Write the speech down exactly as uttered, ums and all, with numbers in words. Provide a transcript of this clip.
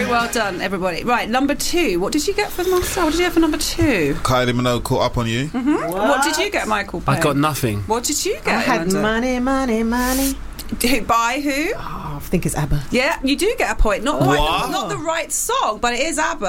Well done, everybody. Right, number two. What did you get for Marcel? What did you get for number two? Kylie Minogue, Caught Up on You. Mm-hmm. What? what did you get, Michael Payne? I got nothing. What did you get? I had Amanda? money, money, money. Who, by who? Oh, I think it's ABBA. Yeah, you do get a point. Not quite What? the, not the right song, but it is ABBA.